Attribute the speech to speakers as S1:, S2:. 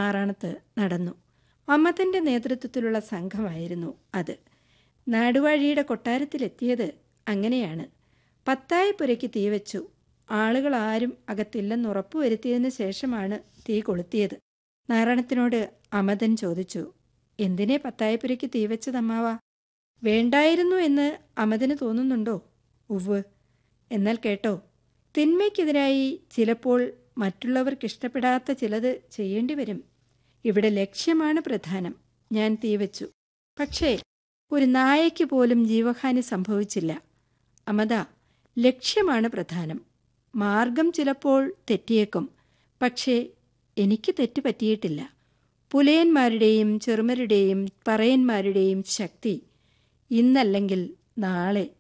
S1: മാറാണത്ത് നടന്നു. അമ്മത്തിൻ്റെ നേതൃത്വത്തിലുള്ള സംഘമായിരുന്നു അത്. നാടുവാഴിയുടെ കൊട്ടാരത്തിലെത്തിയത് അങ്ങനെയാണ്. പത്തായപ്പുരയ്ക്ക് തീവച്ചു. ആളുകളാരും അകത്തില്ലെന്ന് ഉറപ്പുവരുത്തിയതിന് ശേഷമാണ് തീ കൊളുത്തിയത്. നാരായണത്തിനോട് അമതൻ ചോദിച്ചു, എന്തിനെ പത്തായപ്പുരയ്ക്ക് തീവച്ചതമ്മാവ? വേണ്ടായിരുന്നു എന്ന് അമതിന് തോന്നുന്നുണ്ടോ? ഉവ്വ്. എന്നാൽ കേട്ടോ, തിന്മയ്ക്കെതിരായി ചിലപ്പോൾ മറ്റുള്ളവർക്കിഷ്ടപ്പെടാത്ത ചിലത് ചെയ്യേണ്ടി വരും. ഇവിടെ ലക്ഷ്യമാണ് പ്രധാനം. ഞാൻ തീവച്ചു. പക്ഷേ ഒരു നായയ്ക്ക് പോലും ജീവഹാനി സംഭവിച്ചില്ല. അമത, ലക്ഷ്യമാണ് പ്രധാനം. മാർഗം ചിലപ്പോൾ തെറ്റിയേക്കും. പക്ഷേ എനിക്ക് തെറ്റ് പറ്റിയിട്ടില്ല. പുലയന്മാരുടെയും ചെറുമരുടെയും പറയന്മാരുടെയും ശക്തി ഇന്നല്ലെങ്കിൽ നാളെ